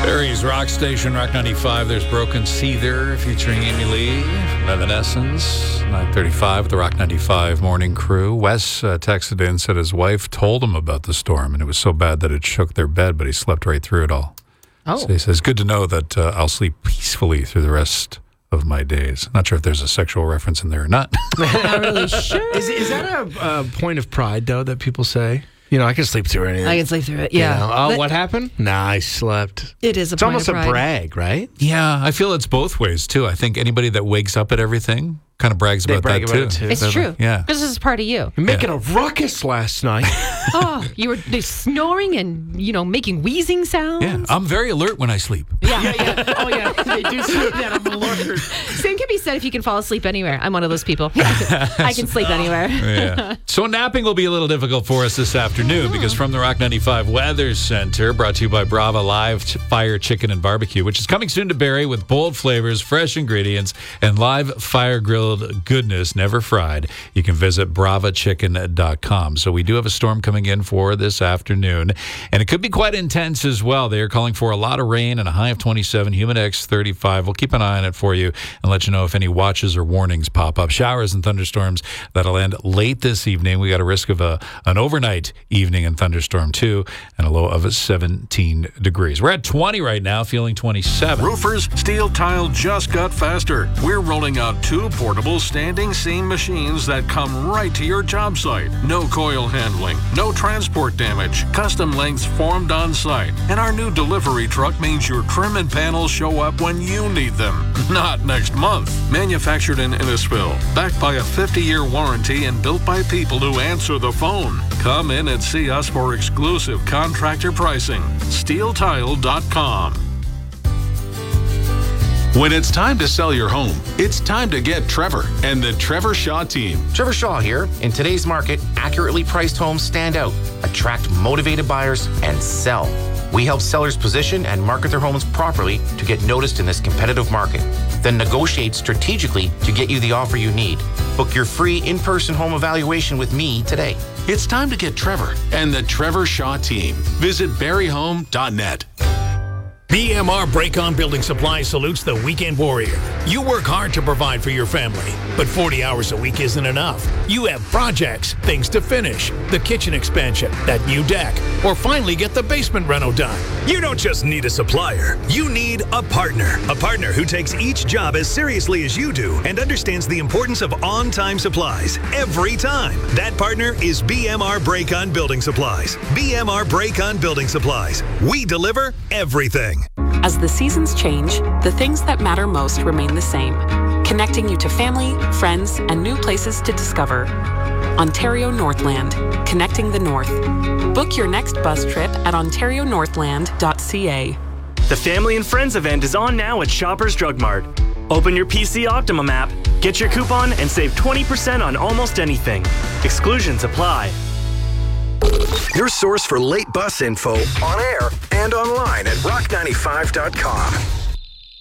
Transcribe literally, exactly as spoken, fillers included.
Barry's Rock Station, Rock ninety-five. There's Broken Seether featuring Amy Lee from Evanescence. nine thirty-five with the Rock ninety-five morning crew. Wes uh, texted in, said his wife told him about the storm, and it was so bad that it shook their bed, but he slept right through it all. Oh. So he says, good to know that uh, I'll sleep peacefully through the rest of my days. Not sure if there's a sexual reference in there or not. Not really sure. Is, is that a, a point of pride, though, that people say? You know, I can sleep through anything. I can sleep through it, yeah. You know, oh, But what happened? Nah, I slept. It is a It's point almost of a pride. brag, right? Yeah, I feel it's both ways, too. I think anybody that wakes up at everything kind of brags They about brag that, about too. it, too. It's They're true. like, yeah. This is part of you. You're making a ruckus last night. Oh, you were snoring and, you know, making wheezing sounds. Yeah, I'm very alert when I sleep. Yeah, yeah, yeah. Oh, yeah. They do say that. I'm alert. Same can be said if you can fall asleep anywhere. I'm one of those people. I can sleep anywhere. Yeah. So napping will be a little difficult for us this afternoon because from the Rock ninety-five Weather Center, brought to you by Brava Live Ch- Fire Chicken and Barbecue, which is coming soon to Barrie with bold flavors, fresh ingredients, and live fire-grilled goodness, never fried. You can visit brava chicken dot com. So we do have a storm coming in for this afternoon, and it could be quite intense as well. They are calling for a lot of rain and a high of twenty-seven, humid X thirty-five. We'll keep an eye on it for you and let you know if any watches or warnings pop up. Showers and thunderstorms that'll end late this evening. We got a risk of a an overnight evening and thunderstorm too, and a low of seventeen degrees. We're at twenty right now, feeling twenty-seven. Roofers, steel tile just got faster. We're rolling out two portable standing seam machines that come right to your job site. No coil handling, no transport damage, custom lengths formed on site. And our new delivery truck means your trim and panels show up when you need them, not next month. Manufactured in Innisfil, backed by a fifty-year warranty and built by people who answer the phone. Come in and see us for exclusive contractor pricing. steel tile dot com. When it's time to sell your home, it's time to get Trevor and the Trevor Shaw team. Trevor Shaw here. In today's market, accurately priced homes stand out, attract motivated buyers, and sell. We help sellers position and market their homes properly to get noticed in this competitive market, then negotiate strategically to get you the offer you need. Book your free in-person home evaluation with me today. It's time to get Trevor and the Trevor Shaw team. Visit barrie home dot net. B M R Break-On Building Supply salutes the weekend warrior. You work hard to provide for your family, but forty hours a week isn't enough. You have projects, things to finish, the kitchen expansion, that new deck, or finally get the basement reno done. You don't just need a supplier, you need a partner. A partner who takes each job as seriously as you do and understands the importance of on-time supplies every time. That partner is B M R Break-On Building Supplies. B M R Break-On Building Supplies. We deliver everything. As the seasons change, the things that matter most remain the same, connecting you to family, friends, and new places to discover. Ontario Northland, connecting the North. Book your next bus trip at ontario northland dot c a. The Family and Friends event is on now at Shoppers Drug Mart. Open your P C Optimum app, get your coupon, and save twenty percent on almost anything. Exclusions apply. Your source for late bus info on air and online at rock ninety-five dot com.